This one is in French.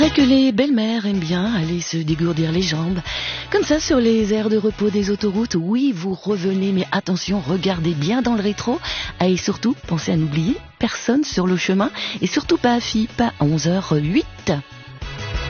Que les belles-mères aiment bien aller se dégourdir les jambes, comme ça sur les aires de repos des autoroutes. Oui, vous revenez, mais attention, regardez bien dans le rétro. Et surtout, pensez à n'oublier personne sur le chemin, et surtout pas à fille, pas à 11h08.